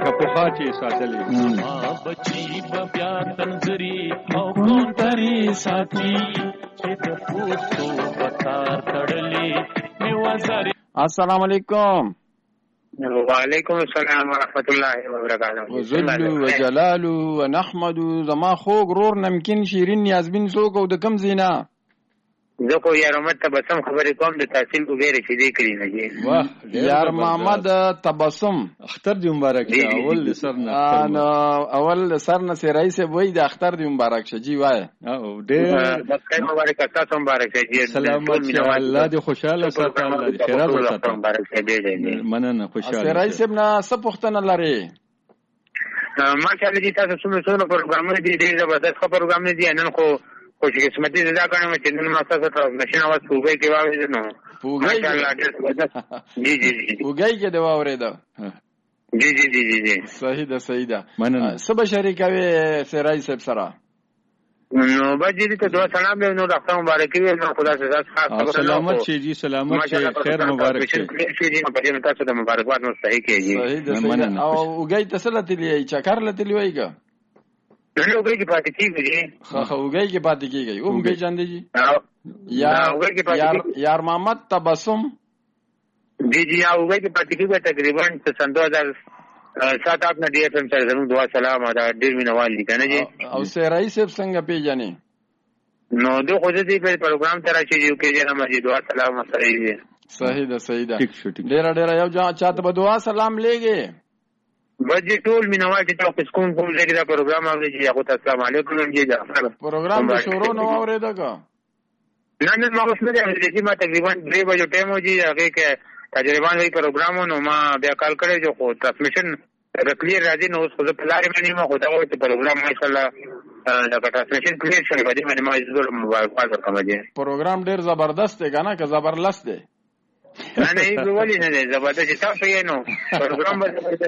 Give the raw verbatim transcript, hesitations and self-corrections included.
لکه پخوا چې ساتلې بچی بیا تنګري او کونتري ساتي چې د پوستو پتار تړلې می وزاري. السلام علیکم. وعلیکم السلام ورحمۃ اللہ وبرکاتہ. وذل وجلال ونحمد. زما خوږ رور نمکین شیرین نیازبین څوک او د کم زینا زه خو یار محمد تبسم خبرې کوم د تحصیل وګړي چې دې کړی نه جی. واه یار محمد تبسم اختر دی مبارک شه. اول سر نه انا اول سر نه سي رئیس وای د اختر دی مبارک شه جی. وای او ډېر مبارک تاسو مبارک شه جی. سلامت شه. الله دې خوشاله ساتي. الله دې خیرات وساتي. مبارک شه دې دې مننه خوشاله. سي رئیس ابن سپختنه لري ماشاءالله جی. تاسو څومره څومره پروګرامونه دي ډېر زبردست پروګرام دي. نن خو خوش قسمتی زدا کړم چې نن ما تاسو ته نشین आवाज پوګي کې واوې نو ماشاءالله ډېر جی جی جی پوګي کې دی واورېدا. جی جی جی جی جی صحیح ده صحیح ده. مننه. سبا شریکوي سرای صاحب سره نو باجی ته دعا سلام له نو ډاکټر مبارک وي. نو خدا سے خاص خبر سلامت شي جی. سلامت شي. خیر مبارک شي. شي جی په دې تاسو ته مبارکباد نو صحیح کېږي. صحیح ده صحیح ده. او وګي تسلط لې چکر لته لويګه نو وګړي کې پاتې کیږي. خو خو وګړي کې پاتې کیږي. او وګړي چاندې جی. یار یار محمد تبسم جی جی او وګړي کې پاتې کیږي تقریبا سن دو هزار سات آٹھ نه ډي اف ام سره زموږ دعا سلام ادا ډیر مینوال دي کنه جی. او سي رئیس څنګه پیژنې نو دوه خو دې په پروګرام تر چې یو کې جنا مجي دعا سلام صحیح دی. صحیح ده صحیح ده. ټیک شو ټیک. ډیر ډیر یو چاته په دعا سلام لګي بجې ټول مینوال چې تاسو کوم کوم ځای دا پروګرام اوري چې هغه ته السلام علیکم جی. دا پروګرام د شروع نو اورېدا کا نه نه ما اوس نه دی چې ما تقریبا درې بجو ټایم و جی. هغه کې تجربه وی پروګرام نو ما بیا کال کړی جو خو ټرانسمیشن کلیر راځي نو اوس خو په لارې باندې ما خو دا وایي چې پروګرام ماشاءالله دا ټرانسمیشن کلیر شوی باندې باندې ما زړه مبارکباد ورکوم جی. پروګرام ډیر زبردست دی کنه که زبرلست دی. نه نه ای ولې نه دی زبردست. تاسو یې نو پروګرام